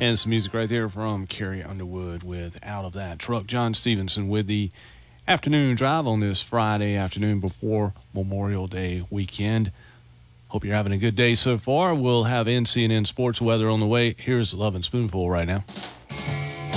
And some music right there from Carrie Underwood with Out of That Truck. John Stevenson with the afternoon drive on this Friday afternoon before Memorial Day weekend. Hope you're having a good day so far. We'll have NCNN sports weather on the way. Here's Love and Spoonful right now.